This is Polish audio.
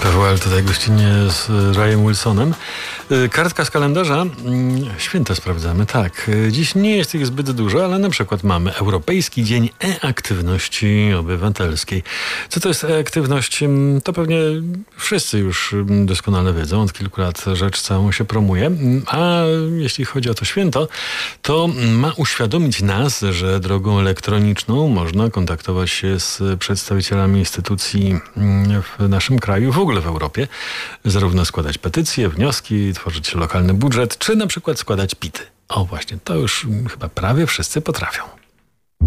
PWL tutaj gościnnie z Rayem Wilsonem. Kartka z kalendarza. Święta sprawdzamy, tak. Dziś nie jest ich zbyt dużo, ale na przykład mamy Europejski Dzień E-Aktywności Obywatelskiej. Co to jest e-aktywność? To pewnie wszyscy już doskonale wiedzą. Od kilku lat rzecz całą się promuje. A jeśli chodzi o to święto, to ma uświadomić nas, że drogą elektroniczną można kontaktować się z przedstawicielami instytucji w naszym kraju, w ogóle w Europie. Zarówno składać petycje, wnioski, tworzyć lokalny budżet, czy na przykład składać PIT-y. O właśnie, to już chyba prawie wszyscy potrafią.